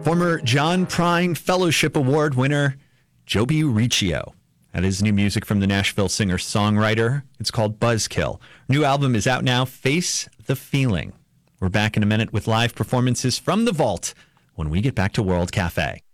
Former John Prine Fellowship Award winner Joby Riccio. That is new music from the Nashville singer-songwriter. It's called Buzzkill. New album is out now, Face the Feeling. We're back in a minute with live performances from the Vault when we get back to World Cafe.